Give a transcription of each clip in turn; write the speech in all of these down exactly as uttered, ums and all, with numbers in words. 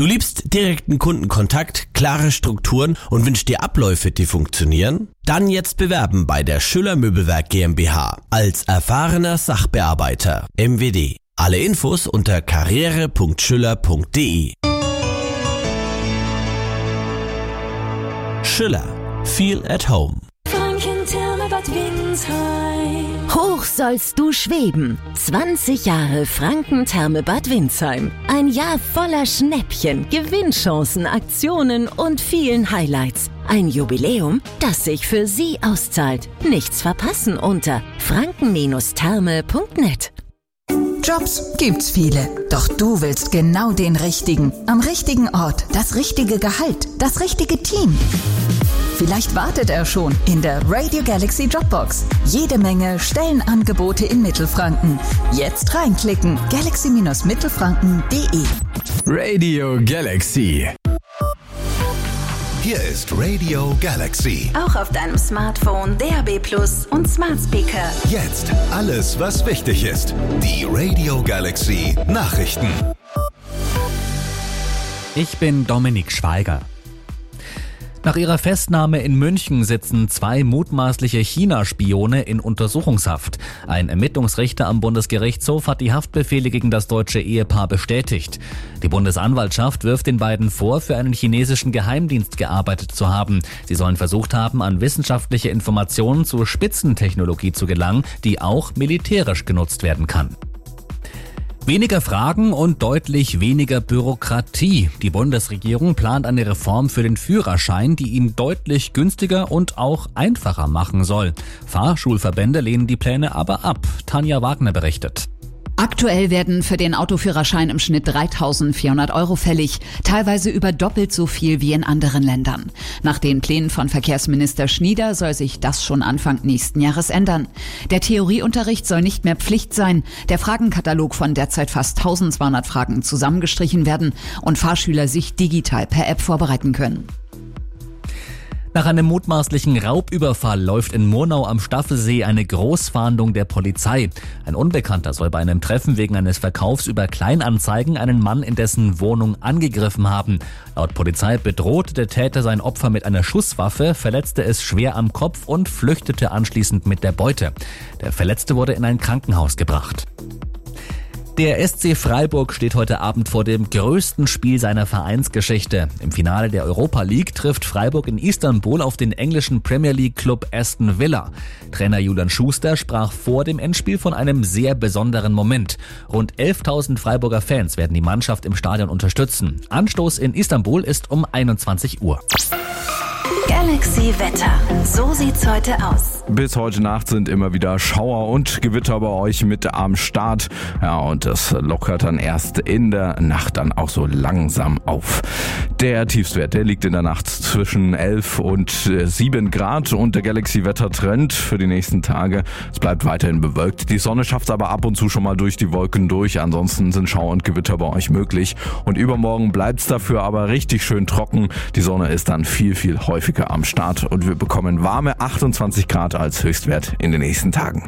Du liebst direkten Kundenkontakt, klare Strukturen und wünschst dir Abläufe, die funktionieren? Dann jetzt bewerben bei der Schüller Möbelwerk GmbH als erfahrener Sachbearbeiter M W D. Alle Infos unter karriere punkt schüller punkt de. Schüller. Feel at home. Franken-Therme Bad Windsheim. Hoch sollst du schweben. zwanzig Jahre Franken-Therme Bad Windsheim. Ein Jahr voller Schnäppchen, Gewinnchancen, Aktionen und vielen Highlights. Ein Jubiläum, das sich für Sie auszahlt. Nichts verpassen unter franken Therme punkt net. Jobs gibt's viele, doch du willst genau den richtigen, am richtigen Ort, das richtige Gehalt, das richtige Team. Vielleicht wartet er schon in der Radio Galaxy Jobbox. Jede Menge Stellenangebote in Mittelfranken. Jetzt reinklicken, galaxy mittelfranken punkt de. Radio Galaxy. Hier ist Radio Galaxy. Auch auf deinem Smartphone, D A B Plus und Smart Speaker. Jetzt alles, was wichtig ist. Die Radio Galaxy Nachrichten. Ich bin Dominik Schweiger. Nach ihrer Festnahme in München sitzen zwei mutmaßliche China-Spione in Untersuchungshaft. Ein Ermittlungsrichter am Bundesgerichtshof hat die Haftbefehle gegen das deutsche Ehepaar bestätigt. Die Bundesanwaltschaft wirft den beiden vor, für einen chinesischen Geheimdienst gearbeitet zu haben. Sie sollen versucht haben, an wissenschaftliche Informationen zur Spitzentechnologie zu gelangen, die auch militärisch genutzt werden kann. Weniger Fragen und deutlich weniger Bürokratie. Die Bundesregierung plant eine Reform für den Führerschein, die ihn deutlich günstiger und auch einfacher machen soll. Fahrschulverbände lehnen die Pläne aber ab. Tanja Wagner berichtet. Aktuell werden für den Autoführerschein im Schnitt dreitausendvierhundert Euro fällig, teilweise über doppelt so viel wie in anderen Ländern. Nach den Plänen von Verkehrsminister Schnieder soll sich das schon Anfang nächsten Jahres ändern. Der Theorieunterricht soll nicht mehr Pflicht sein, der Fragenkatalog von derzeit fast eintausendzweihundert Fragen zusammengestrichen werden und Fahrschüler sich digital per App vorbereiten können. Nach einem mutmaßlichen Raubüberfall läuft in Murnau am Staffelsee eine Großfahndung der Polizei. Ein Unbekannter soll bei einem Treffen wegen eines Verkaufs über Kleinanzeigen einen Mann in dessen Wohnung angegriffen haben. Laut Polizei bedrohte der Täter sein Opfer mit einer Schusswaffe, verletzte es schwer am Kopf und flüchtete anschließend mit der Beute. Der Verletzte wurde in ein Krankenhaus gebracht. Der S C Freiburg steht heute Abend vor dem größten Spiel seiner Vereinsgeschichte. Im Finale der Europa League trifft Freiburg in Istanbul auf den englischen Premier League Club Aston Villa. Trainer Julian Schuster sprach vor dem Endspiel von einem sehr besonderen Moment. Rund elftausend Freiburger Fans werden die Mannschaft im Stadion unterstützen. Anstoß in Istanbul ist um einundzwanzig Uhr. Galaxy Wetter. So sieht's heute aus. Bis heute Nacht sind immer wieder Schauer und Gewitter bei euch mit am Start. Ja, und das lockert dann erst in der Nacht dann auch so langsam auf. Der Tiefstwert, der liegt in der Nacht zwischen elf und sieben Grad und der Galaxy-Wetter-Trend für die nächsten Tage. Es bleibt weiterhin bewölkt. Die Sonne schafft es aber ab und zu schon mal durch die Wolken durch. Ansonsten sind Schauer und Gewitter bei euch möglich. Und übermorgen bleibt es dafür aber richtig schön trocken. Die Sonne ist dann viel, viel häufiger am Start und wir bekommen warme achtundzwanzig Grad als Höchstwert in den nächsten Tagen.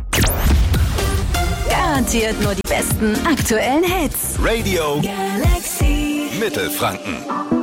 Garantiert nur die besten aktuellen Hits. Radio Galaxy Mittelfranken.